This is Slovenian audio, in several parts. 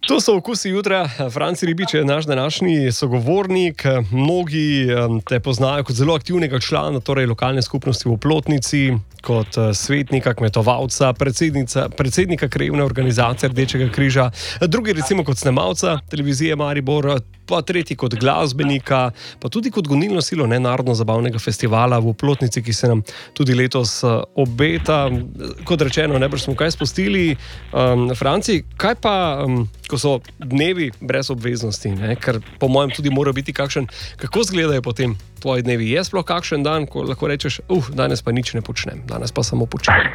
To so okusi jutra. Franci Ribič je naš današnji sogovornik. Mnogi te poznajo kot zelo aktivnega člana torej lokalne skupnosti v Oplotnici, kot svetnika, kmetovalca, predsednika krajevne organizacije Rdečega križa, drugi recimo kot snemalca televizije Maribor, pa tretji kot glasbenika, pa tudi kot gonilno silo narodno-zabavnega festivala v Oplotnici, ki se nam tudi letos obeta. Kot rečeno, najbrž smo kaj spustili. Franci, kaj pa, ko so dnevi brez obveznosti, ne? Ker po mojem tudi mora biti kakšen, kako izgledajo potem tvoji dnevi? Je sploh kakšen dan, ko lahko rečeš, danes pa nič ne počnem, danes pa samo počnem?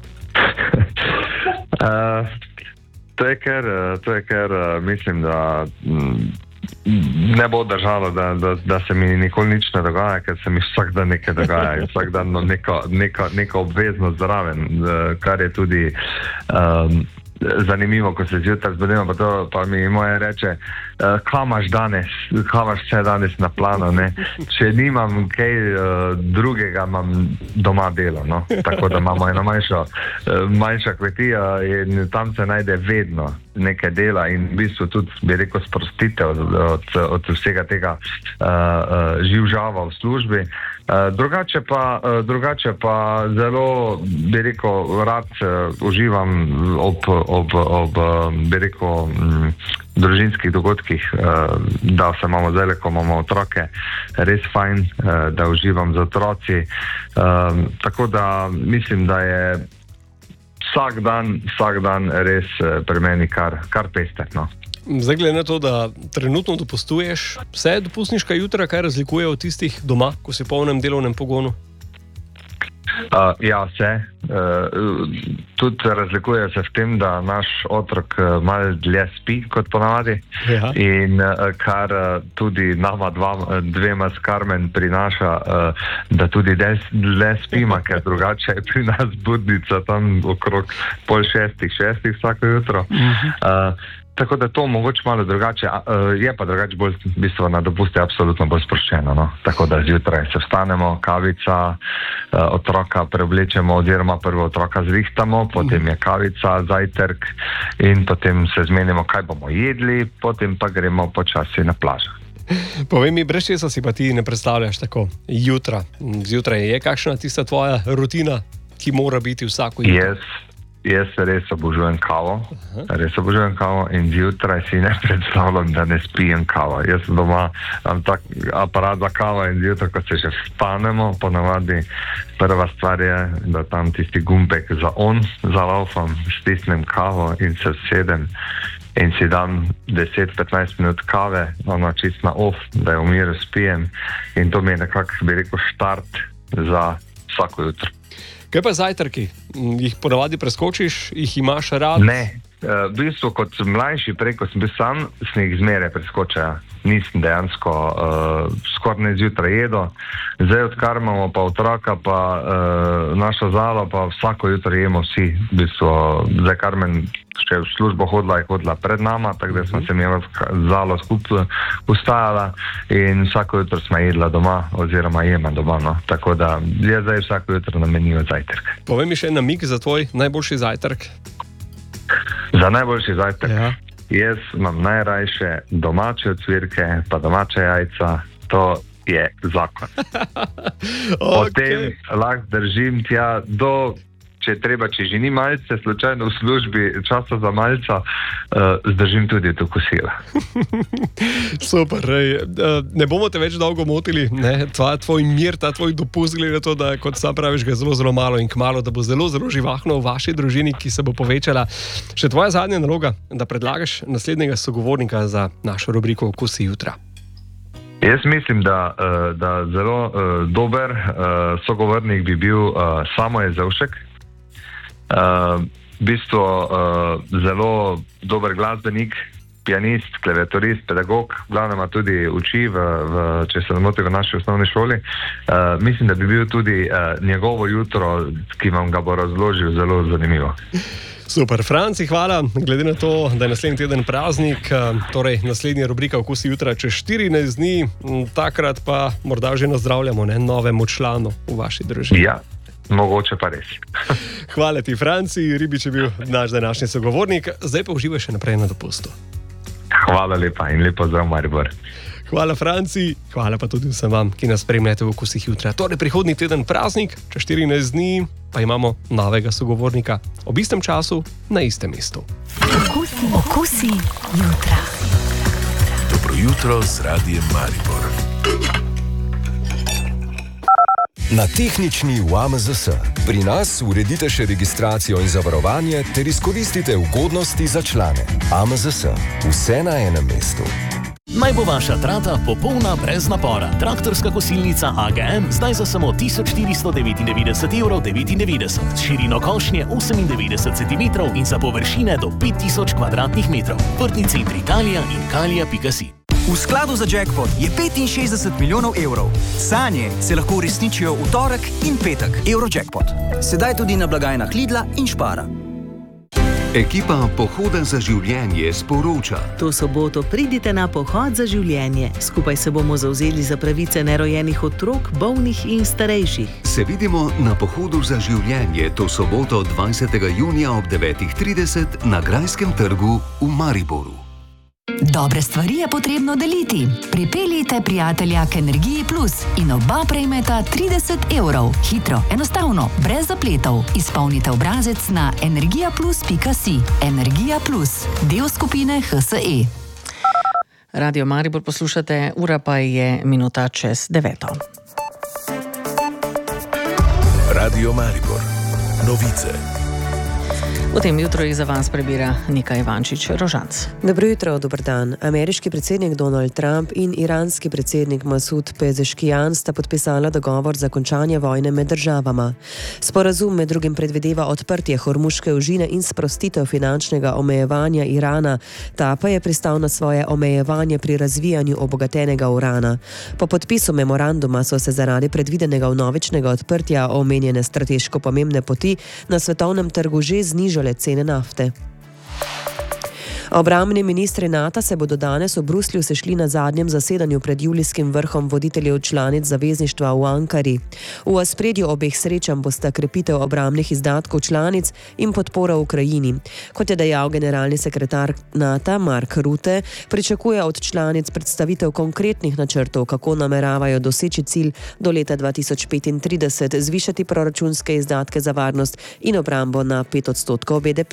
To je ker mislim, da ne bo držalo, da se mi nikoli nič ne dogaja, ker se mi vsak dan nekaj dogaja, vsak dan neka obveznost zraven, kar je tudi zanimivo, ko se zjutraj zbudim, pa mi moje reče, kaj imaš vse danes na planu, ne? Če nimam kaj drugega, imam doma delo, no? Tako da imamo eno manjša kmetija in tam se najde vedno nekaj dela in v bistvu tudi, bi rekel, sprostitev od vsega tega živžava v službi. Drugače pa zelo, bi rekel, rad uživam ob bi rekel, družinskih dogodkih, da se imamo zdaj, ko imamo otroke, res fajn, da uživam z otroci. Tako da mislim, da je vsak dan res pri meni kar pester, no. Zdaj, glede na to, da trenutno dopustuješ, vse dopustniška jutra, kaj razlikuje od tistih doma, ko si v polnem delovnem pogonu? Ja, vse. Tudi razlikuje se v tem, da naš otrok malo dlje spi kot ponavadi. Ja. In kar tudi nama dvema s Karmen prinaša, da tudi dlje spima, ker drugače je pri nas budnica tam okrog 5:30, vsako jutro. Tako da to mogoče malo drugače, je pa drugače bolj, v bistvu na dopuste absolutno bolj sproščeno, no. Tako da zjutraj se vstanemo, kavica, otroka preoblečemo oziroma prvo otroka zrihtamo, potem je kavica, zajtrk in potem se zmenimo, kaj bomo jedli, potem pa gremo počasi na plažo. Povej mi, brez česa si pa ti ne predstavljaš tako jutra? Zjutraj je kakšna tista tvoja rutina, ki mora biti vsako jutro? Jaz res obožujem kavo in zjutraj si ne predstavljam, da ne spijem kavo. Jaz doma imam tak aparat za kavo in zjutraj, ko se že vstanemo, ponavadi prva stvar je, da tam tisti gumbek zalaufam, stisnem kavo in se usedem in si dam 10-15 minut kave, čist na off, da jo v miru spijem in to mi je nekako, bi rekel, štart za vsako jutro. Kaj pa zajtrki? Jih ponavadi preskočiš? Jih imaš rad? Ne. V bistvu kot mlajši, prej, ko sem bil sam, sem jih zmeraj preskočil. Nisem dejansko skoraj ne zjutraj jedel. Zdaj, odkar imamo pa otroka, pa našo Zalo, pa vsako jutro jemo vsi. V bistvu, zdaj Karmen še v službo hodila pred nama, tako da smo se mi Zalo skupaj ustajala in vsako jutro smo jedla doma oziroma jema doma, no. Tako da je zdaj vsako jutro na meniju zajtrk. Povej mi še namig za tvoj najboljši zajtrk. Za najboljši zajtrk? Ja. Jaz imam najrajše domače ocvirke, pa domače jajca, to je zakon. Potem lahko držim tja če že ni malce, slučajno v službi časa za malca, zdržim tudi to kosila. Super, ne bomo te več dolgo motili, ne? Tvoj mir, ta tvoj dopust, glede na to, da kot sam praviš, ga je zelo, zelo malo in kmalu, da bo zelo, zelo živahno v vaši družini, ki se bo povečala. Še tvoja zadnja naloga, da predlagaš naslednjega sogovornika za našo rubriko Okusi jutra. Jaz mislim, da zelo dober sogovornik bi bil Samo Jezovšek. V bistvu zelo dober glasbenik, pianist, klaviaturist, pedagog, glavno ima tudi uči če se ne motim, v naši osnovni šoli. Mislim, da bi bil tudi njegovo jutro, ki vam ga bo razložil, zelo zanimivo. Super, Franci, hvala. Glede na to, da je naslednji teden praznik, torej naslednja rubrika Okusi jutra čez 14 dni, takrat pa morda že nazdravljamo novemu članu v vaši družini. Ja. Mogoče pa res. Hvala ti, Franci. Ribič je bil naš današnji sogovornik. Zdaj pa uživaj še naprej na dopustu. Hvala lepa in lepo zdrav, Maribor. Hvala, Franci, hvala pa tudi vsem vam, ki nas spremljate v Okusih jutra. Torej, prihodnji teden praznik, čez 14 dni pa imamo novega sogovornika. Ob istem času, na istem mestu. Okusi jutra. Dobro jutro z Radijem Maribor. Na tehnični v AMZS. Pri nas uredite še registracijo in zavarovanje ter izkoristite ugodnosti za člane. AMZS. Vse na enem mestu. Naj bo vaša trata popolna brez napora. Traktorska kosilnica AGM zdaj za samo 1499,99 €, širino košnje 98 cm in za površine do 5000 m2. Vrtni center Italija in Kalija.si. V skladu za jackpot je 65 milijonov evrov. Sanje se lahko uresničijo v torek in petek. Eurojackpot. Sedaj tudi na blagajnah Lidla in Spara. Ekipa Pohoda za življenje sporoča. To soboto pridite na Pohod za življenje. Skupaj se bomo zavzeli za pravice nerojenih otrok, bolnih in starejših. Se vidimo na Pohodu za življenje to soboto 20. junija ob 9:30 na Grajskem trgu v Mariboru. Dobre stvari je potrebno deliti. Pripeljite prijatelja k Energiji Plus in oba prejmeta 30 €. Hitro, enostavno, brez zapletov. Izpolnite obrazec na energijaplus.si. Energija Plus, del skupine HSE. Radio Maribor poslušate, ura pa je minuta čez 9. Radio Maribor. Novice. V tem jutru jih za vas prebira Nika Ivančič-Rožanc. Dobro jutro, dober dan. Ameriški predsednik Donald Trump in iranski predsednik Masud Pezeškijan sta podpisala dogovor za končanje vojne med državama. Sporazum med drugim predvideva odprtje Hormuške ožine in sprostitev finančnega omejevanja Irana, ta pa je pristal na svoje omejevanje pri razvijanju obogatenega urana. Po podpisu memoranduma so se zaradi predvidenega vnovičnega odprtja omenjene strateško pomembne poti na svetovnem trgu že znižale cene nafte. Obrambni ministri NATO se bodo danes v Bruslju sešli na zadnjem zasedanju pred julijskim vrhom voditeljev članic zavezništva v Ankari. V ospredju obeh srečanj bosta krepitev obrambnih izdatkov članic in podpora Ukrajini. Kot je dejal generalni sekretar NATO Mark Rutte, pričakuje od članic predstavitev konkretnih načrtov, kako nameravajo doseči cilj do leta 2035, zvišati proračunske izdatke za varnost in obrambo na 5% BDP.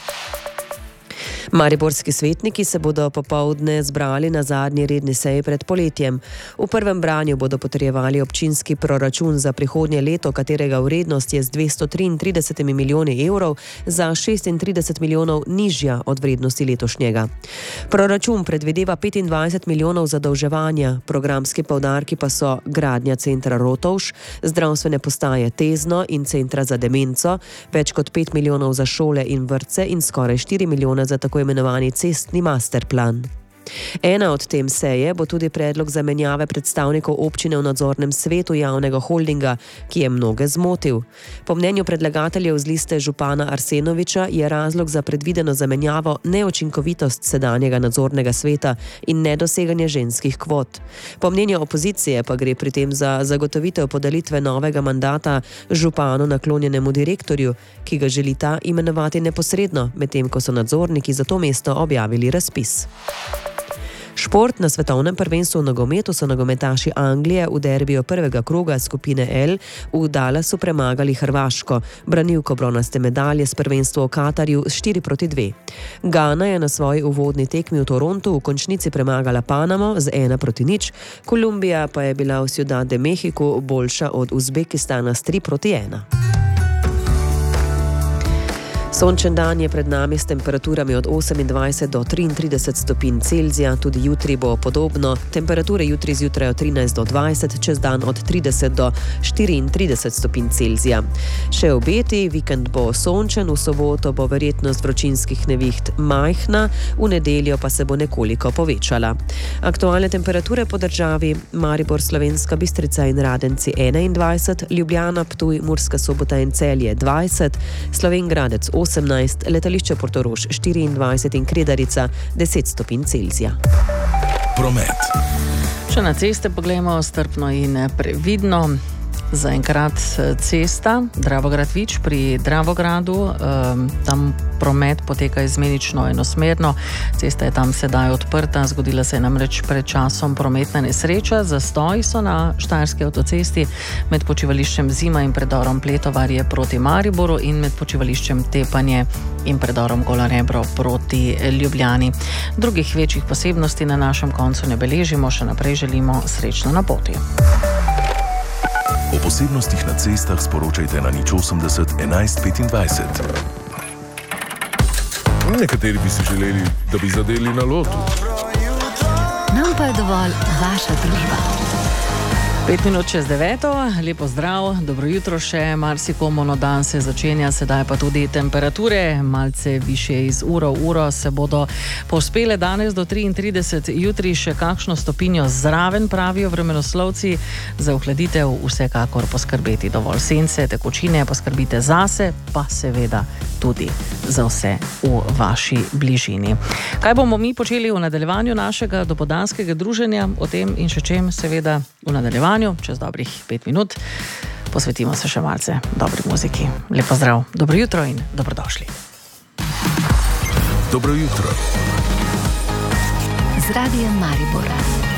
Mariborski svetniki se bodo popoldne zbrali na zadnji redni seji pred poletjem. V prvem branju bodo potrjevali občinski proračun za prihodnje leto, katerega vrednost je z 233 milijoni evrov za 36 milijonov nižja od vrednosti letošnjega. Proračun predvideva 25 milijonov zadolževanja, programski poudarki pa so gradnja centra Rotovž, zdravstvene postaje Tezno in centra za demenco, več kot 5 milijonov za šole in vrtce in skoraj 4 milijone za tako imenovani cestni masterplan. Ena od tem seje bo tudi predlog zamenjave predstavnikov občine v nadzornem svetu javnega holdinga, ki je mnoge zmotil. Po mnenju predlagateljev z liste župana Arsenoviča je razlog za predvideno zamenjavo neučinkovitost sedanjega nadzornega sveta in nedoseganje ženskih kvot. Po mnenju opozicije pa gre pri tem za zagotovitev podelitve novega mandata županu naklonjenemu direktorju, ki ga želi ta imenovati neposredno, medtem ko so nadzorniki za to mesto objavili razpis. Šport. Na svetovnem prvenstvu v nogometu so nogometaši Anglije v derbiju prvega kroga skupine L v Dallasu premagali Hrvaško, branilko bronaste medalje s prvenstva v Katarju s 4-2. Gana je na svoji uvodni tekmi v Torontu v končnici premagala Panamo z 1-0, Kolumbija pa je bila v Ciudad de Mexico boljša od Uzbekistana s 3-1. Sončen dan je pred nami s temperaturami od 28 do 33 stopinj Celzija, tudi jutri bo podobno. Temperature jutri zjutraj od 13 do 20, čez dan od 30 do 34 stopinj Celzija. Še obeti, vikend bo sončen, v soboto bo verjetnost vročinskih neviht majhna, v nedeljo pa se bo nekoliko povečala. Aktualne temperature po državi: Maribor, Slovenska Bistrica in Radenci 21, Ljubljana, Ptuj, Murska Sobota in Celje 20, Slovenj Gradec 18, letališče Portorož 24 in Kredarica 10 stopinj Celzija. Promet. Če na ceste pogledamo strpno in previdno. Zaenkrat cesta Dravograd-Vič pri Dravogradu, tam promet poteka izmenično enosmerno. Cesta je tam sedaj odprta, zgodila se je namreč pred časom prometna nesreča. Zastoji so na Štajerski avtocesti med počivališčem Zima in predorom Pletovarje proti Mariboru in med počivališčem Tepanje in predorom Gola Rebro proti Ljubljani. Drugih večjih posebnosti na našem koncu ne beležimo, še naprej želimo srečno na poti. O posebnostih na cestah sporočajte na 080 11 25. Nekateri bi si želeli, da bi zadeli na lotu. Nam pa je dovolj vaša družba. 5 minut čez 9, lepo zdrav, dobro jutro še, marsikomu no dan se začenja, sedaj pa tudi temperature, malce više iz uro v uro se bodo povzpele danes do 33, jutri še kakšno stopinjo zraven, pravijo vremenoslovci, za ohladitev vsekakor poskrbeti dovolj sence, tekočine, poskrbite zase, pa seveda tudi za vse v vaši bližini. Kaj bomo mi počeli v nadaljevanju našega dopoldanskega druženja, o tem in še čem seveda v nadaljevanju, čez dobrih 5 minut. Posvetimo se še malce dobri muziki. Lepo zdrav, dobro jutro in dobrodošli. Dobro jutro. Z Radijem Maribor.